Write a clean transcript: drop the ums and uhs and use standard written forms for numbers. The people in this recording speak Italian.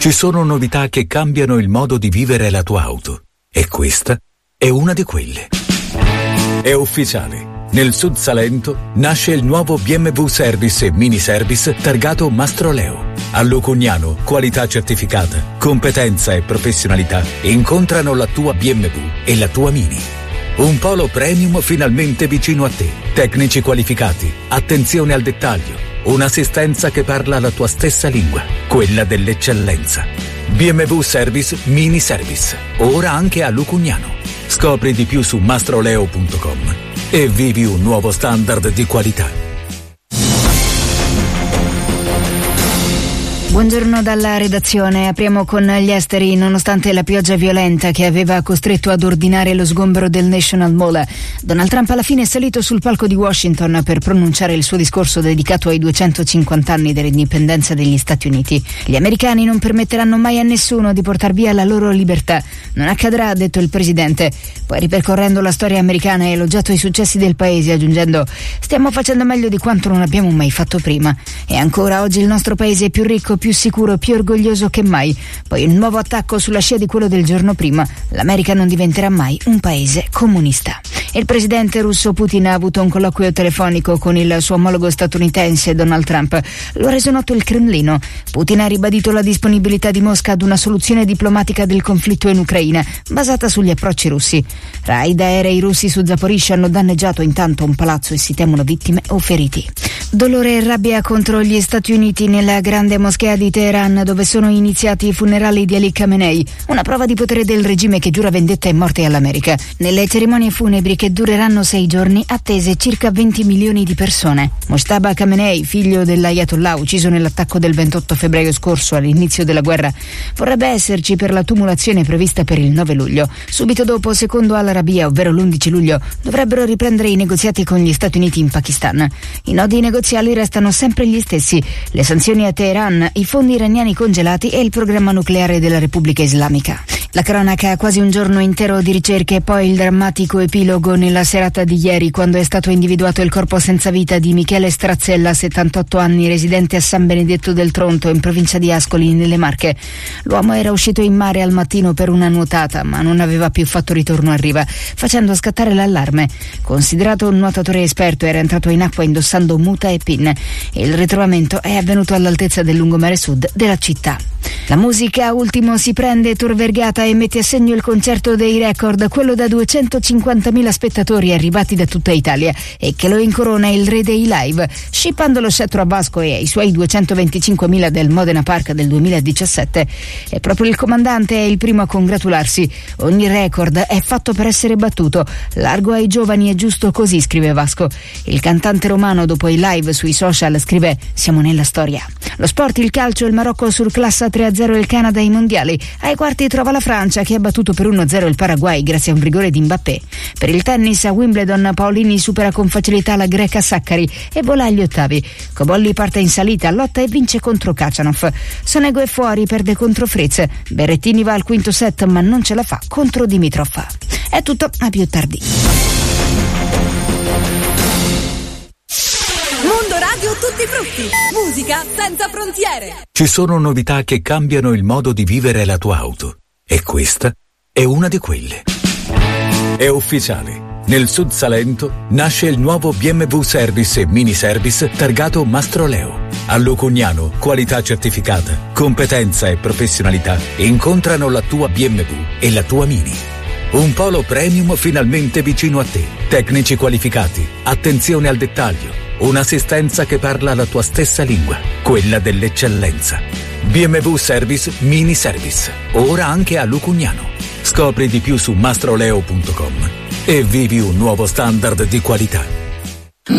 Ci sono novità che cambiano il modo di vivere la tua auto. E questa è una di quelle. È ufficiale. Nel Sud Salento nasce il nuovo BMW Service e Mini Service targato Mastroleo. A Lucugnano, qualità certificata, competenza e professionalità incontrano la tua BMW e la tua Mini. Un polo premium finalmente vicino a te. Tecnici qualificati, attenzione al dettaglio, un'assistenza che parla la tua stessa lingua, quella dell'eccellenza. BMW Service Mini Service, ora anche a Lucugnano. Scopri di più su mastroleo.com e vivi un nuovo standard di qualità. Buongiorno dalla redazione. Apriamo con gli esteri. Nonostante la pioggia violenta che aveva costretto ad ordinare lo sgombero del National Mall, Donald Trump alla fine è salito sul palco di Washington per pronunciare il suo discorso dedicato ai 250 anni dell'indipendenza degli Stati Uniti. Gli americani non permetteranno mai a nessuno di portar via la loro libertà. Non accadrà, ha detto il presidente. Poi, ripercorrendo la storia americana, ha elogiato i successi del paese, aggiungendo: stiamo facendo meglio di quanto non abbiamo mai fatto prima. E ancora, oggi il nostro paese è più ricco, più sicuro, più orgoglioso che mai. Poi un nuovo attacco sulla scia di quello del giorno prima. L'America non diventerà mai un paese comunista. Il presidente russo Putin ha avuto un colloquio telefonico con il suo omologo statunitense Donald Trump. Lo ha reso noto il Cremlino. Putin ha ribadito la disponibilità di Mosca ad una soluzione diplomatica del conflitto in Ucraina, basata sugli approcci russi. Raid aerei russi su Zaporizhzhia hanno danneggiato intanto un palazzo e si temono vittime o feriti. Dolore e rabbia contro gli Stati Uniti nella grande moschea di Teheran, dove sono iniziati i funerali di Ali Khamenei, una prova di potere del regime che giura vendetta e morte all'America. Nelle cerimonie funebri, che dureranno 6 giorni, attese circa 20 milioni di persone. Mojtaba Khamenei, figlio dell'Ayatollah ucciso nell'attacco del 28 febbraio scorso all'inizio della guerra, vorrebbe esserci per la tumulazione prevista per il 9 luglio. Subito dopo, secondo Al Arabiya, ovvero l'11 luglio, dovrebbero riprendere i negoziati con gli Stati Uniti in Pakistan. I nodi negoziali restano sempre gli stessi: le sanzioni a Teheran, i fondi iraniani congelati e il programma nucleare della Repubblica Islamica. La cronaca, quasi un giorno intero di ricerche e poi il drammatico epilogo nella serata di ieri, quando è stato individuato il corpo senza vita di Michele Strazzella, 78 anni, residente a San Benedetto del Tronto, in provincia di Ascoli, nelle Marche. L'uomo era uscito in mare al mattino per una nuotata, ma non aveva più fatto ritorno a riva, facendo scattare l'allarme. Considerato un nuotatore esperto, era entrato in acqua indossando muta e pinne. Il ritrovamento è avvenuto all'altezza del lungomare sud della città. La musica ultimo si prende Tor Vergata e mette a segno il concerto dei record, quello da 250.000 spettatori arrivati da tutta Italia, e che lo incorona il re dei live, scippando lo scettro a Vasco e ai suoi 225.000 del Modena Park del 2017. E proprio il comandante è il primo a congratularsi. Ogni record è fatto per essere battuto. Largo ai giovani, è giusto così, scrive Vasco. Il cantante romano, dopo i live sui social, scrive: siamo nella storia. Lo sport, il calcio, il Marocco surclassa 3-0 il Canada ai mondiali. Ai quarti trova la Francia, che ha battuto per 1-0 il Paraguay grazie a un rigore di Mbappé. Per il tennis, a Wimbledon, Paolini supera con facilità la greca Saccari e vola agli ottavi. Cobolli parte in salita, lotta e vince contro Khachanov. Sonego è fuori, perde contro Fritz. Berrettini va al quinto set, ma non ce la fa contro Dimitrov. È tutto, a più tardi. Mondo Radio Tutti Frutti, musica senza frontiere. Ci sono novità che cambiano il modo di vivere la tua auto. E questa è una di quelle. È ufficiale. Nel Sud Salento nasce il nuovo BMW Service e Mini Service targato Mastroleo. A Lucugnano, qualità certificata, competenza e professionalità incontrano la tua BMW e la tua Mini. Un polo premium finalmente vicino a te. Tecnici qualificati, attenzione al dettaglio, un'assistenza che parla la tua stessa lingua, quella dell'eccellenza. BMW Service Mini Service, ora anche a Lucugnano. Scopri di più su mastroleo.com e vivi un nuovo standard di qualità.